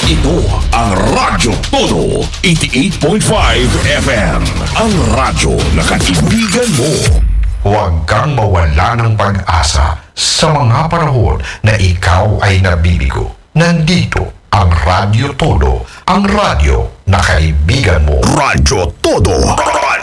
Ito ang Radyo Todo 88.5 FM. Ang radyo na kaibigan mo. Huwag kang mawala ng pag-asa sa mga panahon na ikaw ay nabibigo. Nandito ang Radyo Todo, ang radyo na kaibigan mo. Radyo Todo.